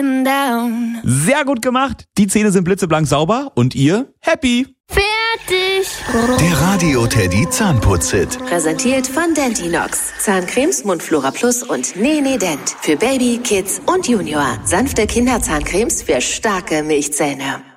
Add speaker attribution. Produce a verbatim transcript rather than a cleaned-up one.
Speaker 1: getting down.
Speaker 2: Sehr gut gemacht. Die Zähne sind blitzeblank sauber und ihr happy.
Speaker 1: Fertig.
Speaker 3: Der Radio Teddy Zahnputz-Hit.
Speaker 4: Präsentiert von Dentinox. Zahncremes, Mundflora Plus und Nene Dent. Für Baby, Kids und Junior. Sanfte Kinderzahncremes für starke Milchzähne.